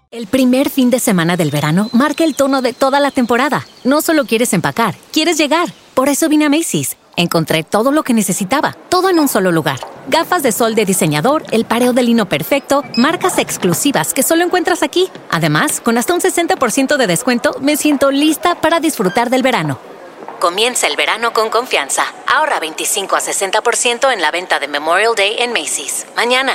El primer fin de semana del verano marca el tono de toda la temporada. No solo quieres empacar, quieres llegar. Por eso vine a Macy's. Encontré todo lo que necesitaba, todo en un solo lugar. Gafas de sol de diseñador, el pareo de lino perfecto, marcas exclusivas que solo encuentras aquí. Además, con hasta un 60% de descuento, me siento lista para disfrutar del verano. Comienza el verano con confianza. Ahorra 25 a 60% en la venta de Memorial Day en Macy's. Mañana.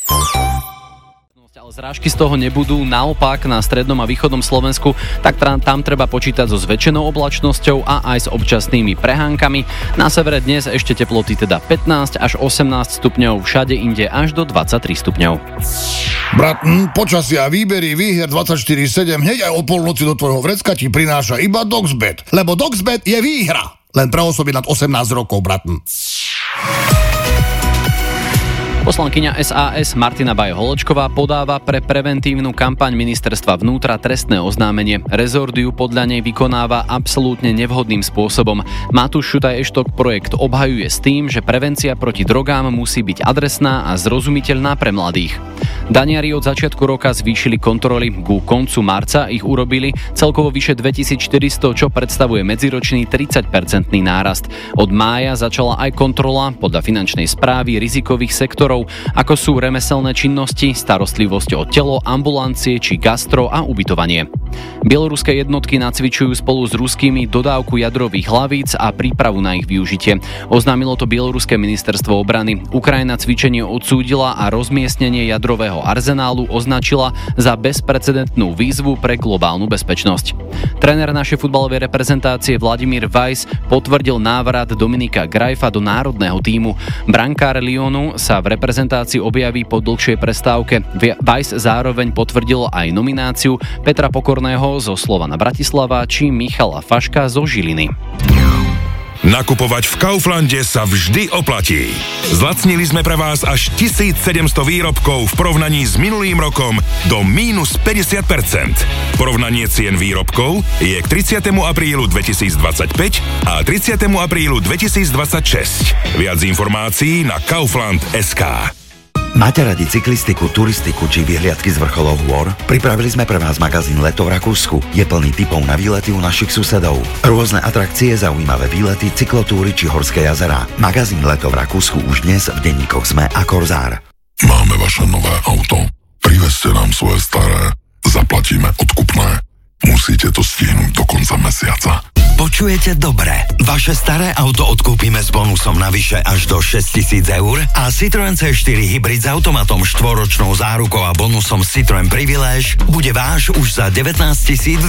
Ale zrážky z toho nebudú, naopak na strednom a východnom Slovensku, tak tam treba počítať so zväčšenou oblačnosťou a aj s občasnými prehánkami. Na severe dnes ešte teploty teda 15 až 18 stupňov, všade inde až do 23 stupňov. Brat, počasie a výbery výher 24/7 hneď aj o polnoci do tvojho vrecka ti prináša iba Doxbet, lebo Doxbet je výhra. Len pre osoby nad 18 rokov, brat. Poslankyňa SAS Martina Bajo-Holečková podáva pre preventívnu kampaň ministerstva vnútra trestné oznámenie. Rezort ju podľa nej vykonáva absolútne nevhodným spôsobom. Matúš Šutaj-Eštok projekt obhajuje s tým, že prevencia proti drogám musí byť adresná a zrozumiteľná pre mladých. Daniari od začiatku roka zvýšili kontroly. Ku koncu marca ich urobili celkovo vyše 2400, čo predstavuje medziročný 30% nárast. Od mája začala aj kontrola podľa finančnej správy rizikových sektorov, ako sú remeselné činnosti, starostlivosť o telo, ambulancie či gastro a ubytovanie. Bieloruské jednotky nacvičujú spolu s ruskými dodávku jadrových hlavíc a prípravu na ich využitie. Oznámilo to bieloruské ministerstvo obrany. Ukrajina cvičenie odsúdila a rozmiestnenie jadrového arzenálu označila za bezprecedentnú výzvu pre globálnu bezpečnosť. Tréner našej futbalovej reprezentácie Vladimír Weiss potvrdil návrat Dominika Grajfa do národného tímu. Brankár Lyonu sa v reprezentácii objaví po dlhšej prestávke. Weiss zároveň potvrdil aj nomináciu Petra Pokorného zo Slovana Bratislava či Michala Faška zo Žiliny. Nakupovať v Kauflande sa vždy oplatí. Zlacnili sme pre vás až 1700 výrobkov v porovnaní s minulým rokom do mínus 50%. Porovnanie cien výrobkov je k 30. aprílu 2025 a 30. aprílu 2026. Viac informácií na kaufland.sk. Máte radi cyklistiku, turistiku či vyhliadky z vrcholov hôr? Pripravili sme pre vás magazín Leto v Rakúsku. Je plný tipov na výlety u našich susedov. Rôzne atrakcie, zaujímavé výlety, cyklotúry či horské jazerá. Magazín Leto v Rakúsku už dnes v denníkoch SME a Korzár. Máme vaše nové auto. Privezte nám svoje staré. Zaplatíme odkupné. Musíte to stihnúť do konca mesiaca. Počujete dobre. Vaše staré auto odkúpime s bonusom navyše až do 6 000 eur a Citroen C4 Hybrid s automatom, štvoročnou zárukou a bonusom Citroen Privilege bude váš už za 19 990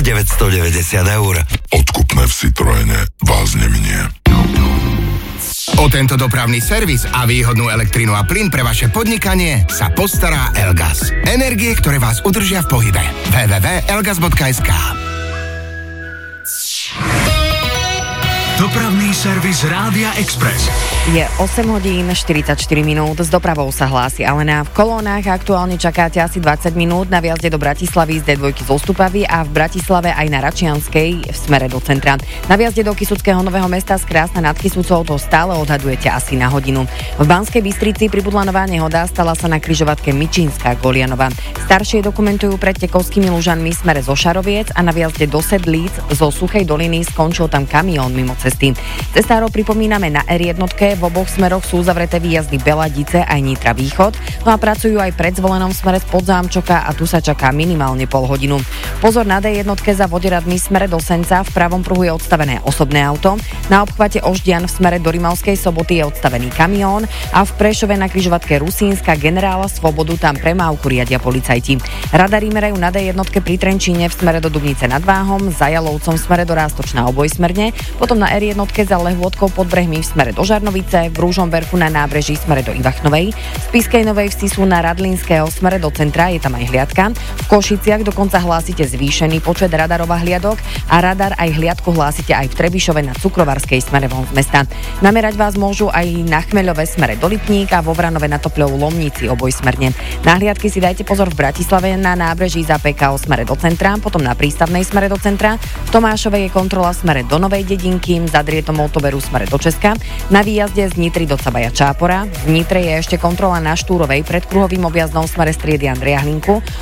eur. Odkupné v Citroene vás neminie. O tento dopravný servis a výhodnú elektrinu a plyn pre vaše podnikanie sa postará Elgas. Energie, ktoré vás udržia v pohybe. www.elgas.sk. Dopravný servis Rádia Express. Je 8 hodín 44 minút, s dopravou sa hlási Alena. V kolónach aktuálne čakáte asi 20 minút na viazde do Bratislavy z D2 zo Stupavy a v Bratislave aj na Račianskej v smere do centra. Na viazde do Kysuckého Nového Mesta z Krásna nad Kysucou to stále odhadujete asi na hodinu. V Banskej Bystrici pribudla nová nehoda, stala sa na križovatke Mičínska Golianova. Staršie dokumentujú pred Tekovskými Lužanmi smere zo Šaroviec a na viazde do Sedlíc zo Suchej doliny skončil tam kamión mimo cesty. Cestárov pripomíname na R1, v oboch smeroch sú zavreté výjazdy Beladice aj Nitra Východ, no a pracujú aj pred Zvolenom smere z Podzámčoka a tu sa čaká minimálne pol hodinu. Pozor na D1 za Voderadmi smere do Senca, v pravom pruhu je odstavené osobné auto, na obchvate Oždian v smere do Rimavskej Soboty je odstavený kamión a v Prešove na križovatke Rusínska Generála Svobodu tam premávku riadia policajti. Radari merajú na D1 pri Trenčíne v smere do Dubnice nad Váhom, za Jalovcom v smere do Rástočna obojsmerne, potom na R1 za Lehôdkou pod Brehmi v smere do Žarnovice, v Rúžomberku na nábreží v smere do Ivachnovej, v Spišskej Novej Vsi sú na Radlínskeho v smere do centra, je tam aj hliadka. V Košiciach dokonca hlásite zvýšený počet radarov a hliadok a radar aj hliadku hlásite aj v Trebišove na Cukrovarskej smere von z mesta. Namerať vás môžu aj na Chmeľove smere do Lipník a vo Vranove na Topľov Lomníci obojsmerne. Na hliadky si dajte pozor v Bratislave na nábreží za PKO smere do centra, potom na Prístavnej smere do centra, v Tomášovej je kontrola smere do Novej Dedinky, za Drietom Moltoberu smere do Česka, na výjazde z Nitry do Cabaja Čápora, v Nitre je ešte kontrola na Štúrovej pred kruhovým objazdom smere striedy Andreja Hlinku,